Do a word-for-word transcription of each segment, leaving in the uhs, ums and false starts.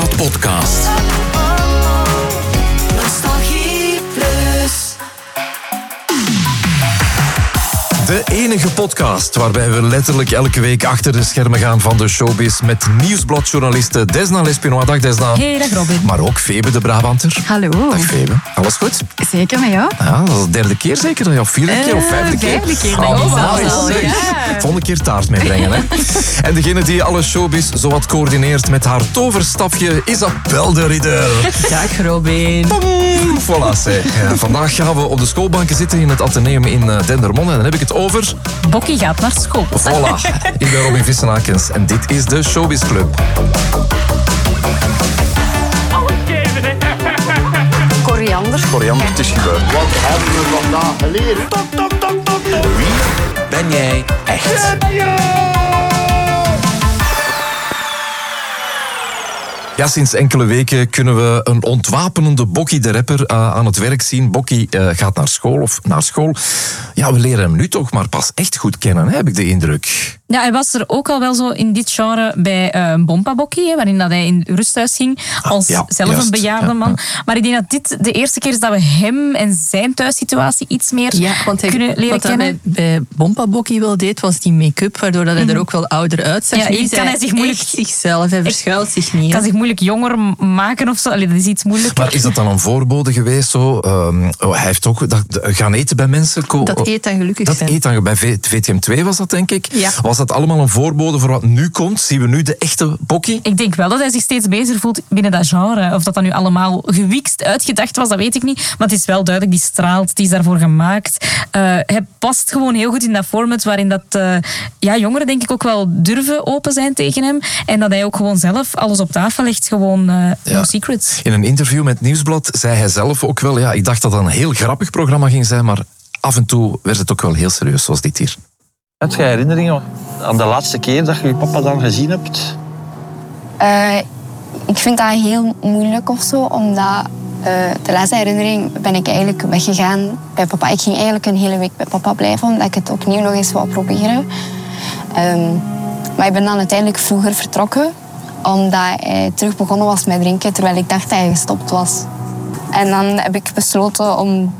Cinema Podcast. Nostalgie Plus. De enige podcast waarbij we letterlijk elke week achter de schermen gaan van de showbiz met nieuwsbladjournaliste Desna Lespinois. Dag Desna. Hey, dag Robin. Maar ook Febe de Brabanter. Hallo. Dag Febe. Alles goed? Zeker met jou? Ja, dat is de derde keer zeker? Of vierde keer of vijfde keer? Vijfde keer, Oh, denk ik nice. zelfs al, Zeg. ja. Volgende keer taart meebrengen, hè? En degene die alle showbiz zowat coördineert met haar toverstafje, Isabel de Ridder. Dag Robin. Voilà, zeg. Ja, vandaag gaan we op de schoolbanken zitten in het Atheneum in uh, Dendermonde. En dan heb ik het over... Bokkie gaat naar school. Voilà. Ik ben Robin Vissenakens en dit is de Showbiz Club. Koriander. Koriander, het is gebeurd. Wat hebben we vandaag geleerd? Top, top, top, top, top. Wie ben jij echt? Ja, sinds enkele weken kunnen we een ontwapenende Bokkie de rapper uh, aan het werk zien. Bokkie uh, gaat naar school of naar school. Ja, we leren hem nu toch maar pas echt goed kennen, hè, heb ik de indruk. Ja, hij was er ook al wel zo in dit genre bij uh, Bompa Bokkie, waarin dat hij in rusthuis ging als Ah, ja, zelf juist, een bejaarde ja, man. ja. Maar ik denk dat dit de eerste keer is dat we hem en zijn thuissituatie iets meer Ja, want hij, kunnen leren wat hij kennen. bij, bij Bompa Bokkie wel deed, was die make-up, waardoor dat hij er ook wel ouder uitzag. Ja, Nu hier is kan hij zich moeilijk- echt zichzelf, hij verschuilt zich niet. hè. Kan zich moeilijk jonger m- maken of zo. Allee, dat is iets moeilijker. Maar is dat dan een voorbode geweest? Zo? Um, oh, hij heeft ook dat, gaan eten bij mensen. Ko- Dat eet dan gelukkig Dat zijn. eet dan bij V T M twee was dat, denk ik. Ja. Was dat allemaal een voorbode voor wat nu komt? Zien we nu de echte Bokkie? Ik denk wel dat hij zich steeds beter voelt binnen dat genre. Of dat dat nu allemaal gewikst uitgedacht was, dat weet ik niet. Maar het is wel duidelijk, die straalt, die is daarvoor gemaakt. Uh, hij past gewoon heel goed in dat format waarin dat, uh, ja, jongeren denk ik ook wel durven open zijn tegen hem. En dat hij ook gewoon zelf alles op tafel legt, gewoon uh, Ja. no secrets. In een interview met Nieuwsblad zei hij zelf ook wel... Ja, ik dacht dat dat een heel grappig programma ging zijn, maar af en toe werd het ook wel heel serieus, zoals dit hier. Heb je herinneringen aan de laatste keer dat je je papa dan gezien hebt? Uh, ik vind dat heel moeilijk of zo, omdat uh, de laatste herinnering ben ik eigenlijk weggegaan bij papa. Ik ging eigenlijk een hele week bij papa blijven, omdat ik het opnieuw nog eens wou proberen. Um, maar ik ben dan uiteindelijk vroeger vertrokken, omdat hij terug begonnen was met drinken, terwijl ik dacht dat hij gestopt was. En dan heb ik besloten om...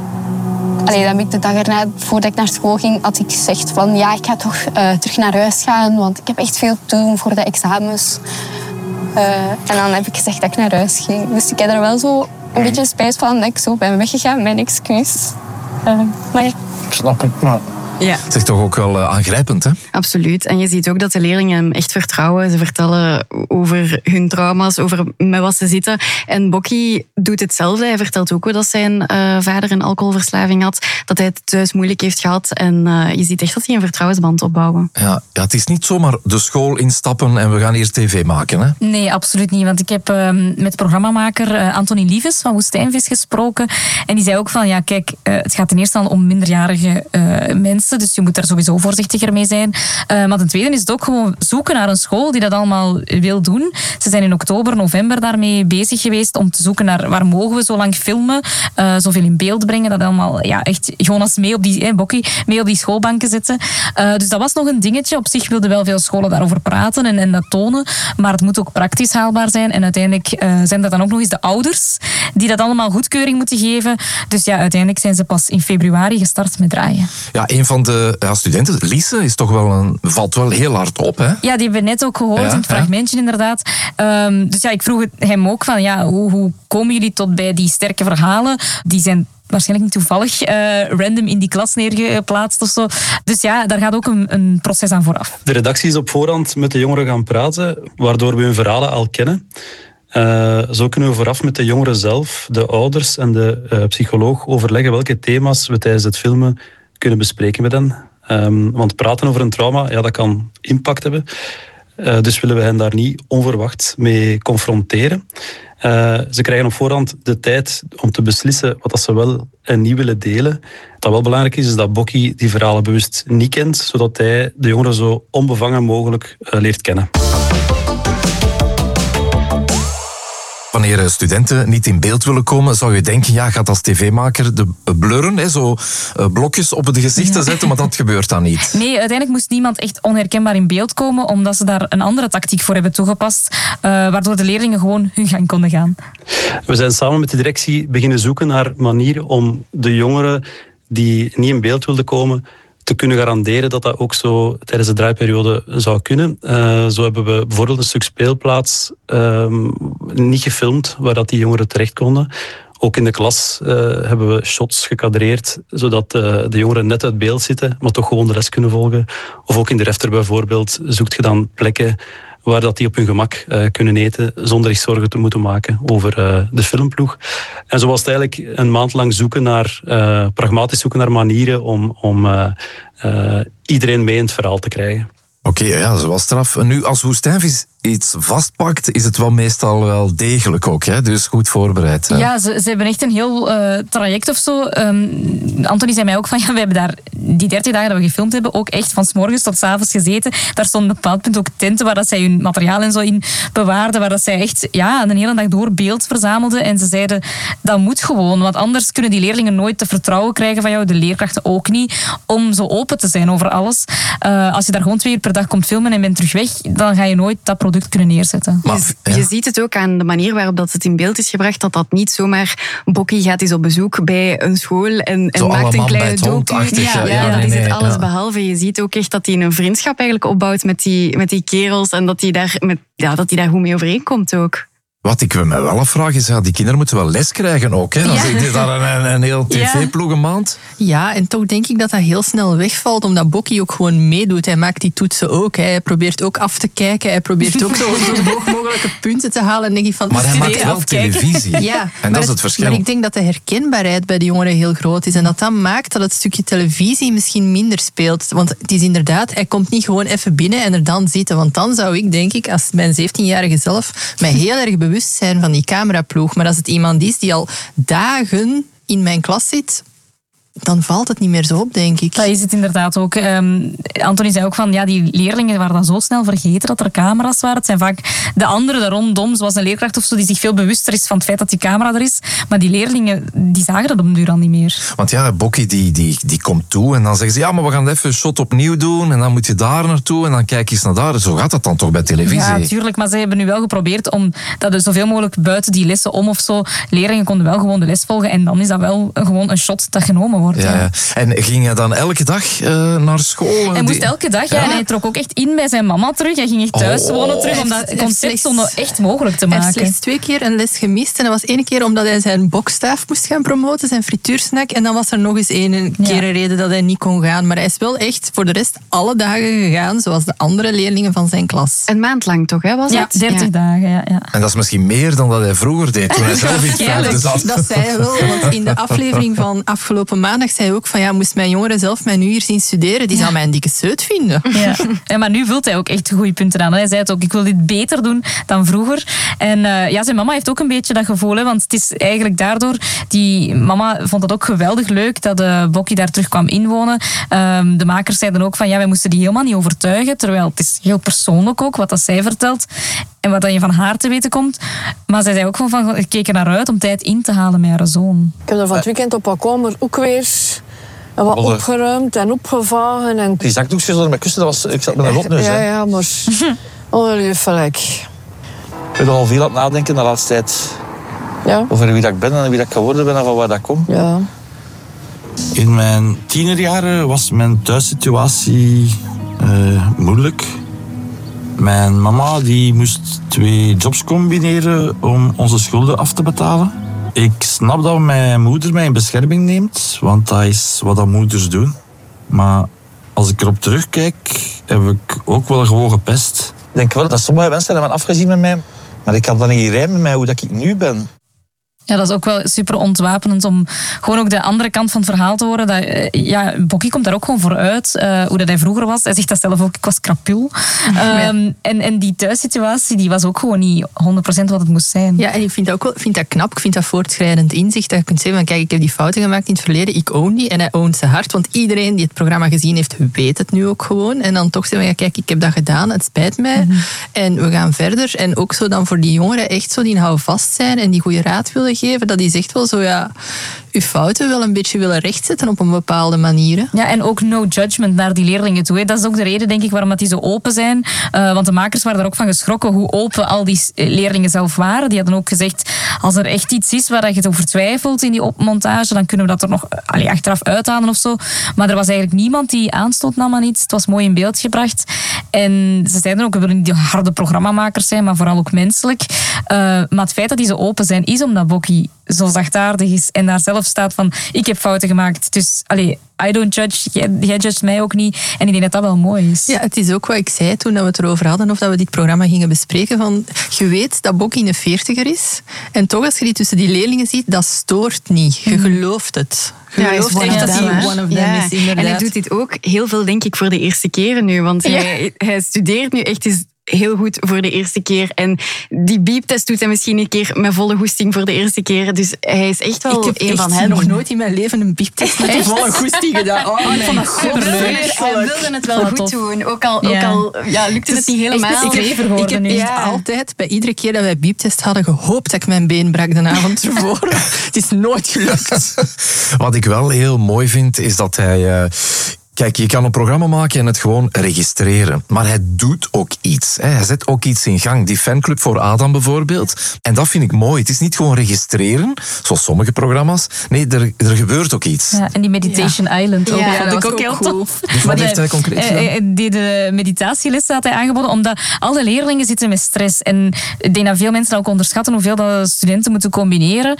Allee, dan heb ik de dag erna, voordat ik naar school ging, had ik gezegd van ja, ik ga toch uh, terug naar huis gaan, want ik heb echt veel te doen voor de examens. Uh, en dan heb ik gezegd dat ik naar huis ging. Dus ik heb er wel zo een beetje spijt van dat ik zo ben weggegaan, mijn excuus. Uh, maar ja. Ik snap het, maar... Ja, Dat is toch ook wel uh, aangrijpend, hè? Absoluut. En je ziet ook dat de leerlingen hem echt vertrouwen. Ze vertellen over hun trauma's, over met wat ze zitten. En Bokkie doet hetzelfde. Hij vertelt ook wel dat zijn uh, vader een alcoholverslaving had. Dat hij het thuis moeilijk heeft gehad. En uh, je ziet echt dat die een vertrouwensband opbouwen. Ja, ja, het is niet zomaar de school instappen en we gaan hier tv maken, hè? Nee, absoluut niet. Want ik heb uh, met programmamaker uh, Anthony Lieves van Woestijnvis gesproken. En die zei ook van, ja kijk, uh, het gaat ten eerste al om minderjarige uh, mensen. Dus je moet daar sowieso voorzichtiger mee zijn. Uh, maar ten tweede is het ook gewoon zoeken naar een school die dat allemaal wil doen. Ze zijn in oktober, november daarmee bezig geweest om te zoeken naar waar mogen we zo lang filmen, uh, zoveel in beeld brengen, dat allemaal ja, echt Jonas mee op die, eh, Bokkie, mee op die schoolbanken zitten. Uh, dus dat was nog een dingetje. Op zich wilden wel veel scholen daarover praten en, en dat tonen. Maar het moet ook praktisch haalbaar zijn. En uiteindelijk uh, zijn dat dan ook nog eens de ouders die dat allemaal goedkeuring moeten geven. Dus ja, uiteindelijk zijn ze pas in februari gestart met draaien. Ja, een van de ja, studenten, Lise, is toch wel een, valt wel heel hard op, hè? Ja, die hebben we net ook gehoord Ja, in het ja. fragmentje inderdaad. Um, dus ja, ik vroeg het hem ook van, ja, hoe, hoe komen jullie tot bij die sterke verhalen? Die zijn waarschijnlijk niet toevallig uh, random in die klas neergeplaatst of zo. Dus ja, daar gaat ook een, een proces aan vooraf. De redactie is op voorhand met de jongeren gaan praten, waardoor we hun verhalen al kennen. Uh, zo kunnen we vooraf met de jongeren zelf, de ouders en de uh, psycholoog overleggen welke thema's we tijdens het filmen kunnen bespreken met hen. Um, want praten over een trauma, ja, dat kan impact hebben. Uh, dus willen we hen daar niet onverwacht mee confronteren. Uh, ze krijgen op voorhand de tijd om te beslissen wat dat ze wel en niet willen delen. Wat wel belangrijk is, is dat Bokkie die verhalen bewust niet kent, zodat hij de jongeren zo onbevangen mogelijk uh, leert kennen. Wanneer studenten niet in beeld willen komen, zou je denken, ja, gaat als tv-maker de blurren, hè, zo uh, blokjes op het gezicht te zetten, maar dat gebeurt dan niet. Nee, uiteindelijk moest niemand echt onherkenbaar in beeld komen, omdat ze daar een andere tactiek voor hebben toegepast, uh, waardoor de leerlingen gewoon hun gang konden gaan. We zijn samen met de directie beginnen zoeken naar manieren om de jongeren die niet in beeld wilden komen, te kunnen garanderen dat dat ook zo tijdens de draaiperiode zou kunnen. Uh, zo hebben we bijvoorbeeld een stuk speelplaats uh, niet gefilmd, waar dat die jongeren terecht konden. Ook in de klas uh, hebben we shots gecadreerd, zodat uh, de jongeren net uit beeld zitten, maar toch gewoon de les kunnen volgen. Of ook in de refter bijvoorbeeld zoekt je dan plekken waar dat die op hun gemak uh, kunnen eten, zonder zich zorgen te moeten maken over uh, de filmploeg. En zo was het eigenlijk een maand lang zoeken naar, uh, pragmatisch zoeken naar manieren om, om uh, uh, iedereen mee in het verhaal te krijgen. Oké, okay, ja, dat is wel straf. Nu, als Woestijnvis iets vastpakt, is het wel meestal wel degelijk ook, hè? Dus goed voorbereid. Hè? Ja, ze, ze hebben echt een heel uh, traject of zo. Um, Anthony zei mij ook van, ja, we hebben daar die dertig dagen dat we gefilmd hebben, ook echt van 's morgens tot 's avonds gezeten. Daar stonden op een bepaald punt ook tenten waar dat zij hun materiaal en zo in bewaarden, waar dat zij echt ja, een hele dag door beeld verzamelden. En ze zeiden, dat moet gewoon, want anders kunnen die leerlingen nooit te vertrouwen krijgen van jou, de leerkrachten ook niet, om zo open te zijn over alles. Uh, als je daar gewoon twee uur per dag komt filmen en bent terug weg, dan ga je nooit dat product kunnen neerzetten. Maar, je, ja. je ziet het ook aan de manier waarop dat het in beeld is gebracht, dat dat niet zomaar Bokkie gaat eens op bezoek bij een school en, en maakt een kleine docu. Ja, ja, ja, ja, dat nee, is het nee, alles ja. behalve. Je ziet ook echt dat hij een vriendschap eigenlijk opbouwt met die, met die kerels en dat hij daar, met, ja, dat hij daar goed mee overeenkomt ook. Wat ik me wel afvraag is, ja, die kinderen moeten wel les krijgen ook. Hè? Dan ja. zit je daar een, een heel tv-ploeg een maand. Ja, en toch denk ik dat dat heel snel wegvalt, omdat Bokkie ook gewoon meedoet. Hij maakt die toetsen ook. Hè. Hij probeert ook af te kijken. Hij probeert ook zo, zo hoog mogelijke punten te halen. En denk ik van, maar hij maakt wel afkijken. televisie. Ja, en dat is het verschil. Maar ik denk dat de herkenbaarheid bij de jongeren heel groot is. En dat dat maakt dat het stukje televisie misschien minder speelt. Want het is inderdaad, hij komt niet gewoon even binnen en er dan zitten. Want dan zou ik, denk ik, als mijn zeventienjarige zelf, mij heel erg bewust zijn van die cameraploeg. Maar als het iemand is die al dagen in mijn klas zit, dan valt het niet meer zo op, denk ik. Dat is het inderdaad ook. Um, Anthony zei ook van, ja, die leerlingen waren dan zo snel vergeten dat er camera's waren. Het zijn vaak de anderen daar rondom, zoals een leerkracht of zo, die zich veel bewuster is van het feit dat die camera er is. Maar die leerlingen, die zagen dat op een duur al niet meer. Want ja, Bokkie, die, die, die komt toe en dan zeggen ze, ja, maar we gaan even een shot opnieuw doen en dan moet je daar naartoe en dan kijk je eens naar daar. Zo gaat dat dan toch bij televisie? Ja, natuurlijk. Maar ze hebben nu wel geprobeerd om dat er zoveel mogelijk buiten die lessen om of zo, leerlingen konden wel gewoon de les volgen en dan is dat wel gewoon een shot dat genomen wordt. Ja, ja. En ging hij dan elke dag uh, naar school? Hij moest elke dag, ja. ja. En hij trok ook echt in bij zijn mama terug. Hij ging echt thuis oh. wonen terug, om dat concept zo echt mogelijk te maken. Hij heeft slechts twee keer een les gemist. En dat was één keer omdat hij zijn bokstaaf moest gaan promoten, zijn frituursnack. En dan was er nog eens één keer ja. een reden dat hij niet kon gaan. Maar hij is wel echt voor de rest alle dagen gegaan, zoals de andere leerlingen van zijn klas. Een maand lang toch, hè, was ja, het? dertig ja. dagen, ja, ja. En dat is misschien meer dan dat hij vroeger deed, toen hij zelf in het vijfde zat. Dat zei hij wel, want in de aflevering van afgelopen maandag zei hij ook van, ja, moest mijn jongeren zelf mij nu hier zien studeren, die ja. zou mij een dikke zeut vinden. Ja. Ja, maar nu vult hij ook echt goede punten aan. Hij zei het ook, ik wil dit beter doen dan vroeger. En uh, ja, zijn mama heeft ook een beetje dat gevoel, hè, want het is eigenlijk daardoor, die mama vond het ook geweldig leuk dat uh, Bokkie daar terug kwam inwonen. Um, de makers zeiden ook van, ja, wij moesten die helemaal niet overtuigen, terwijl het is heel persoonlijk ook, wat dat zij vertelt en wat dat je van haar te weten komt. Maar zij zei ook van, van ik keek er naar uit om tijd in te halen met haar zoon. Ik heb er van het weekend op haar kamer ook weer en wat Onder. opgeruimd en opgevagen. En... Die zakdoekjes onder mijn kussen, dat was, ik zat met een rotneus. Ja, ja, maar ongelooflijk. Ik ben al veel aan het nadenken de laatste tijd. Ja. Over wie dat ik ben en wie dat ik geworden ben en van waar dat kom. Ja. In mijn tienerjaren was mijn thuissituatie uh, moeilijk. Mijn mama die moest twee jobs combineren om onze schulden af te betalen. Ik snap dat mijn moeder mij in bescherming neemt, want dat is wat dat moeders doen. Maar als ik erop terugkijk, heb ik ook wel gewoon gepest. Ik denk wel dat sommige mensen hebben afgezien met mij, maar ik kan dat niet rijmen met hoe dat ik nu ben. Ja, dat is ook wel super ontwapenend om gewoon ook de andere kant van het verhaal te horen. Dat, uh, ja, Bokkie komt daar ook gewoon voor uit, uh, hoe dat hij vroeger was. Hij zegt dat zelf ook, ik was krapul. Um, en, en die thuissituatie, die was ook gewoon niet honderd procent wat het moest zijn. Ja, en ik vind dat ook wel, vind dat knap, ik vind dat voortschrijdend inzicht. Dat je kunt zeggen van, kijk, ik heb die fouten gemaakt in het verleden, ik own die en hij ownt ze hard. Want iedereen die het programma gezien heeft, weet het nu ook gewoon. En dan toch zeggen van, ja, kijk, ik heb dat gedaan, het spijt mij. Mm-hmm. En we gaan verder. En ook zo dan voor die jongeren echt zo die houvast zijn en die goede raad willen geven, dat die zegt wel zo, ja, uw fouten wel een beetje willen rechtzetten op een bepaalde manier. Ja, en ook no judgment naar die leerlingen toe. Hè. Dat is ook de reden, denk ik, waarom dat die zo open zijn. Uh, want de makers waren daar ook van geschrokken hoe open al die leerlingen zelf waren. Die hadden ook gezegd, als er echt iets is waar je het over twijfelt in die montage, dan kunnen we dat er nog allee, achteraf uithalen of zo. Maar er was eigenlijk niemand die aanstoot nam aan iets. Het was mooi in beeld gebracht. En ze zeiden ook, we willen niet die harde programmamakers zijn, maar vooral ook menselijk. Uh, maar het feit dat die zo open zijn, is omdat Bokkie zo zachtaardig is en daar zelf staat van, ik heb fouten gemaakt. Dus, allee, I don't judge, jij, jij judgt mij ook niet. En ik denk dat dat wel mooi is. Ja, het is ook wat ik zei toen we het erover hadden, of dat we dit programma gingen bespreken, van, je weet dat Bokkie een veertiger is, en toch als je die tussen die leerlingen ziet, dat stoort niet. Je mm. gelooft het. Je ja, gelooft is echt dat hij them, one of them ja. is, inderdaad. En hij doet dit ook heel veel, denk ik, voor de eerste keren nu. Want ja. hij, hij studeert nu echt eens heel goed voor de eerste keer. En die beeptest doet hij misschien een keer met volle goesting voor de eerste keer. Dus hij is echt wel een van hen. Ik heb nog nooit in mijn leven een beeptest met volle goesting gedaan. Oh, oh, ik vond dat superleuk. Hij wilde het wel goed doen. Ook al, ook ja. al ja, lukte het niet helemaal. Ik heb, ik heb echt ja. altijd, bij iedere keer dat wij beeptest hadden, gehoopt dat ik mijn been brak de avond ervoor. Het is nooit gelukt. Wat ik wel heel mooi vind, is dat hij... Uh, Kijk, je kan een programma maken en het gewoon registreren. Maar hij doet ook iets. Hè. Hij zet ook iets in gang. Die fanclub voor Adam bijvoorbeeld. En dat vind ik mooi. Het is niet gewoon registreren, zoals sommige programma's. Nee, er, er gebeurt ook iets. Ja, en die Meditation ja. Island ook. Ja, vond ik ook, ook heel cool. tof. Dus wat heeft hij concreet gedaan? Uh, die de meditatielessen had hij aangeboden, omdat alle leerlingen zitten met stress. En ik denk dat veel mensen ook onderschatten hoeveel dat studenten moeten combineren.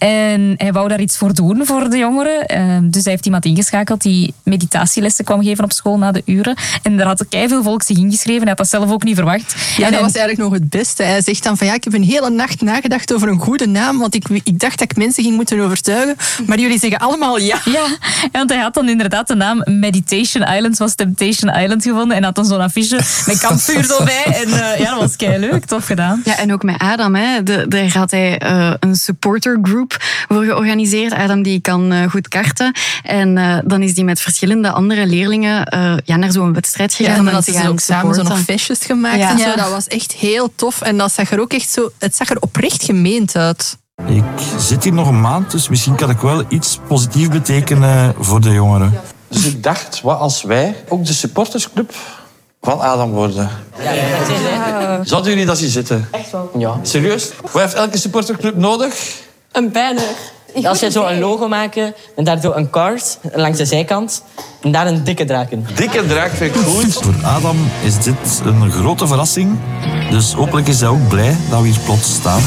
En hij wou daar iets voor doen voor de jongeren. Uh, dus hij heeft iemand ingeschakeld die meditatielessen kwam geven op school na de uren. En daar had keiveel volk zich ingeschreven. Hij had dat zelf ook niet verwacht. Ja, en dat was eigenlijk nog het beste. Hij zegt dan van ja, ik heb een hele nacht nagedacht over een goede naam, want ik, ik dacht dat ik mensen ging moeten overtuigen. Maar jullie zeggen allemaal ja. Ja, want hij had dan inderdaad de naam Meditation Island, was Temptation Island gevonden. En had dan zo'n affiche met kampvuur erbij. En uh, ja, dat was keileuk. Tof gedaan. Ja, en ook met Adam. Hè. De, daar had hij uh, een supporter group voor georganiseerd. Adam die kan uh, goed karten. En uh, dan is die met verschillende andere leerlingen uh, ja, naar zo'n wedstrijd gegaan. Ja, en dan had ze ook samen zo nog festjes gemaakt ja. en zo. Dat was echt heel tof. En dat zag er ook echt zo... Het zag er oprecht gemeend uit. Ik zit hier nog een maand, dus misschien kan ik wel iets positiefs betekenen voor de jongeren. Dus ik dacht, wat als wij ook de supportersclub van Adam worden? Ja. Ja. Zouden jullie dat zien zitten? Echt wel. Ja. Serieus? Wat heeft elke supporterclub nodig? Een banner. Als jij zo een logo maken, en daar zo een card langs de zijkant en daar een dikke draak in. Dikke draak vind ik goed. Voor Adam is dit een grote verrassing. Dus hopelijk is hij ook blij dat we hier plots staan.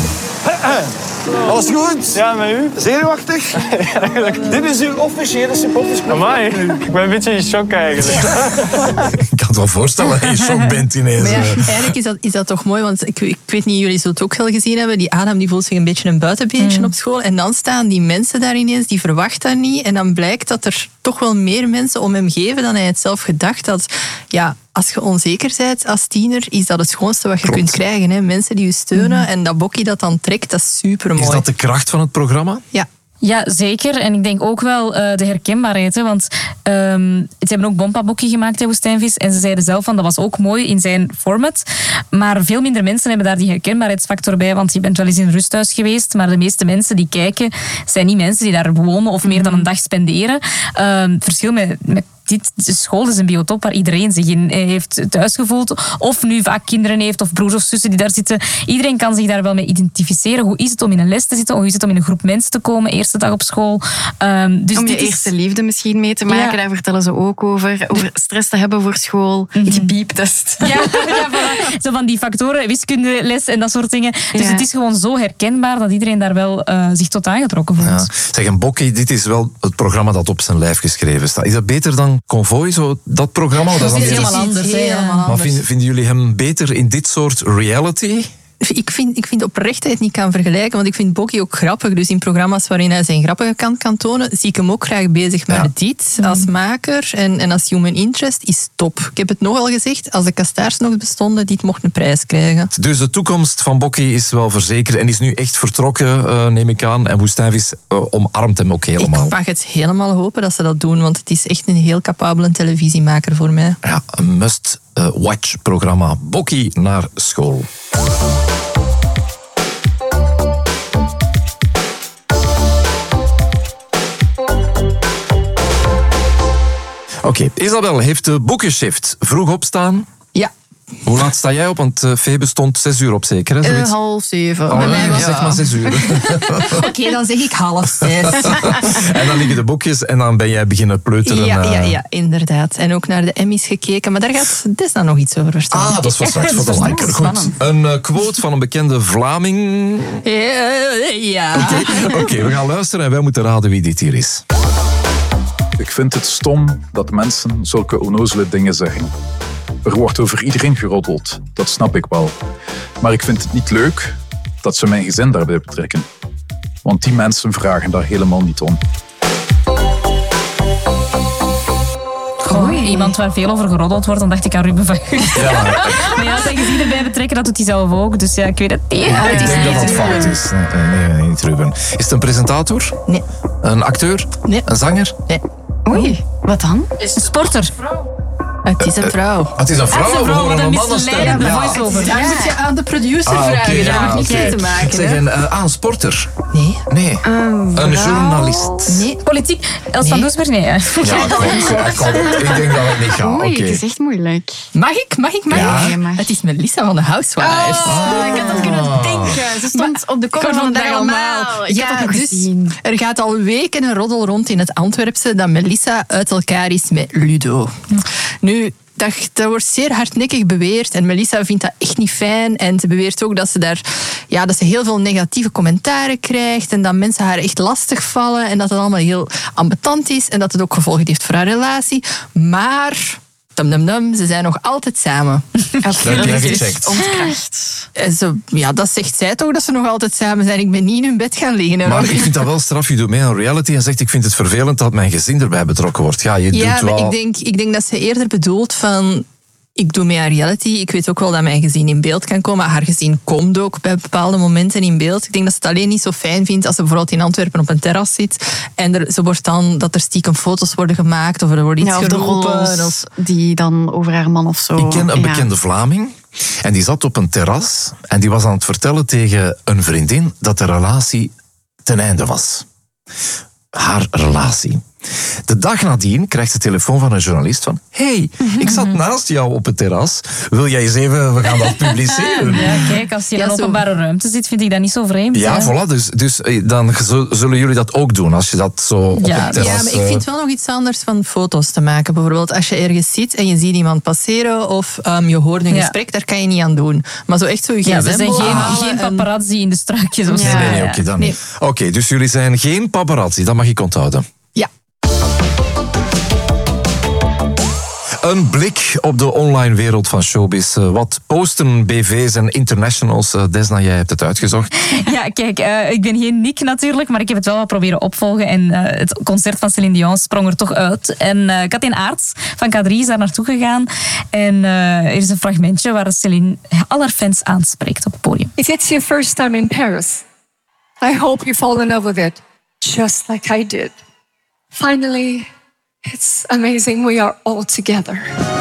Alles goed? Ja, met u? Zenuwachtig? Dit is uw officiële supportersclub. Amai, ik ben een beetje in shock eigenlijk. Ik kan het wel voorstellen dat je in shock bent ineens. Maar ja, eigenlijk is dat, is dat toch mooi, want ik, ik weet niet, jullie zullen het ook wel gezien hebben. Die Adam die voelt zich een beetje een buitenbeentje mm. op school. En dan staan die mensen daar ineens, die verwacht dat niet. En dan blijkt dat er toch wel meer mensen om hem geven dan hij het zelf gedacht had. Ja, als je onzeker bent als tiener, is dat het schoonste wat je Klopt. kunt krijgen. Hè? Mensen die je steunen mm. en dat Bokkie dat dan trekt, dat is supermooi. Is dat de kracht van het programma? Ja. Ja, zeker. En ik denk ook wel uh, de herkenbaarheid. Hè, want um, ze hebben ook Bompa Bokkie gemaakt, hè, Woestijnvis. En ze zeiden zelf van, dat was ook mooi in zijn format. Maar veel minder mensen hebben daar die herkenbaarheidsfactor bij. Want je bent wel eens in een rusthuis geweest. Maar de meeste mensen die kijken, zijn niet mensen die daar wonen of meer dan een dag spenderen. Um, het verschil met... met Dit, de school is een biotoop waar iedereen zich in heeft thuis gevoeld. Of nu vaak kinderen heeft of broers of zussen die daar zitten. Iedereen kan zich daar wel mee identificeren. Hoe is het om in een les te zitten? Hoe is het om in een groep mensen te komen? Eerste dag op school. Um, dus om je dit eerste is... liefde misschien mee te maken. Ja. Daar vertellen ze ook over. Over stress te hebben voor school. Mm-hmm. Die beeptest. Ja, ja voilà. Zo van die factoren, wiskundeles en dat soort dingen. Dus ja. het is gewoon zo herkenbaar dat iedereen daar wel uh, zich tot aangetrokken voelt. Ja. Zeg, een Bokkie, dit is wel het programma dat op zijn lijf geschreven staat. Is dat beter dan Convoy, zo dat programma? Dat, dat is helemaal anders. He, helemaal maar anders. Vinden, vinden jullie hem beter in dit soort reality? Ik vind, ik vind oprecht dat je het niet kan vergelijken, want ik vind Bokkie ook grappig. Dus in programma's waarin hij zijn grappige kant kan tonen, zie ik hem ook graag bezig. Maar ja. dit, als maker en, en als human interest, is top. Ik heb het nogal gezegd, als de Kastaars nog bestonden, dit mocht een prijs krijgen. Dus de toekomst van Bokkie is wel verzekerd en is nu echt vertrokken, uh, neem ik aan. En Woestijnvis uh, omarmt hem ook helemaal. Ik mag het helemaal hopen dat ze dat doen, want het is echt een heel capabele televisiemaker voor mij. Ja, een must-watch-programma. Bokkie naar school. Oké, okay. Isabel heeft de boekenshift vroeg opstaan. Ja. Hoe laat sta jij op? Want uh, Febe stond zes uur op zeker, hè? Uh, half zeven. Oh, nee, ja. Zeg maar zes uur. Oké, okay, dan zeg ik half zes. En dan liggen de boekjes en dan ben jij beginnen pleuteren. Ja, uh... ja, ja, inderdaad. En ook naar de Emmys gekeken, maar daar gaat Desna nog iets over vertellen. Ah, dat is voor straks voor de liker. Goed. Een uh, quote van een bekende Vlaming. Ja. ja. Oké, okay. okay, we gaan luisteren en wij moeten raden wie dit hier is. Ik vind het stom dat mensen zulke onnozele dingen zeggen. Er wordt over iedereen geroddeld, dat snap ik wel. Maar ik vind het niet leuk dat ze mijn gezin daarbij betrekken. Want die mensen vragen daar helemaal niet om. Oh, iemand waar veel over geroddeld wordt, dan dacht ik aan Ruben van Gucht. Ja. Maar ja, zijn gezin erbij betrekken, dat doet hij zelf ook. Dus ja, ik weet het niet. Ja, ik denk dat dat fout is. Nee, nee, nee, niet Ruben. Is het een presentator? Nee. Een acteur? Nee. Een zanger? Nee. Oei, wat dan? Een sporter. Het is een vrouw. Uh, uh, het is een vrouw, we horen een mannenstem. Ja, daar moet je aan de producer ah, vragen. Okay, dat ja, heeft niks okay. mee te maken. Zeg, een, uh, ah, een sporter? Nee. Nee. Een, een journalist? Nee. Politiek? Els van Doesburg? Nee. Ja, kom, kom, ik denk dat het niet gaat. Oei, okay. het is echt moeilijk. Mag ik? Mag ik? Mag ja. ik? Ja, het is Melissa van de Housewives. Oh, ik had dat kunnen denken. Ze stond op de cover van de Dag Allemaal. Ik ja, heb dat nog dus gezien. Er gaat al weken een roddel rond in het Antwerpse dat Melissa uit elkaar is met Ludo. Nu... Dat, dat wordt zeer hardnekkig beweerd en Melissa vindt dat echt niet fijn. En ze beweert ook dat ze daar ja, dat ze heel veel negatieve commentaren krijgt en dat mensen haar echt lastig vallen en dat het allemaal heel ambetant is en dat het ook gevolgen heeft voor haar relatie. Maar... Dum, dum, dum, ze zijn nog altijd samen. Dat heb jij gecheckt. Ontkracht. Ze, ja, dat zegt zij toch, dat ze nog altijd samen zijn. Ik ben niet in hun bed gaan liggen. Maar ik vind dat wel straf. Je doet mee aan reality en zegt ik vind het vervelend dat mijn gezin erbij betrokken wordt. Ja, je ja, doet wel... maar ik denk, ik denk dat ze eerder bedoelt van... Ik doe mee aan reality. Ik weet ook wel dat mijn gezin in beeld kan komen. Haar gezin komt ook bij bepaalde momenten in beeld. Ik denk dat ze het alleen niet zo fijn vindt als ze bijvoorbeeld in Antwerpen op een terras zit. En er, ze wordt dan dat er stiekem foto's worden gemaakt of er wordt iets ja, of geroepen. De of die dan over haar man of zo. Ik ken een ja. bekende Vlaming. En die zat op een terras. En die was aan het vertellen tegen een vriendin dat de relatie ten einde was. Haar relatie. De dag nadien krijgt ze telefoon van een journalist van... Hey, ik zat naast jou op het terras. Wil jij eens even... We gaan dat publiceren. Ja, kijk, als je in Ja, een zo. openbare ruimte zit, vind ik dat niet zo vreemd. Ja, hè? voilà. Dus, dus dan zullen jullie dat ook doen. Als je dat zo op Ja. het terras... Ja, maar ik vind wel nog iets anders van foto's te maken. Bijvoorbeeld als je ergens zit en je ziet iemand passeren of um, je hoort een Ja. gesprek, daar kan je niet aan doen. Maar zo echt zo je Ja, gsm we zijn geen, halen geen en- paparazzi in de struikjes of zo. Nee, nee, nee, Ja, oké, ja. dan Nee. niet. Oké, dus jullie zijn geen paparazzi. Dat mag ik onthouden. Ja. Een blik op de online wereld van showbiz. Uh, wat posten, B V's en internationals. Uh, Desna, jij hebt het uitgezocht. Ja, kijk, uh, ik ben geen Nick natuurlijk, maar ik heb het wel wat proberen opvolgen. En uh, het concert van Céline Dion sprong er toch uit. En uh, Katin Aerts van K drie is daar naartoe gegaan. En uh, er is een fragmentje waar Céline al haar fans aanspreekt op het podium. If it's your first time in Paris, I hope you fall in love with it, just like I did. Finally, it's amazing we are all together.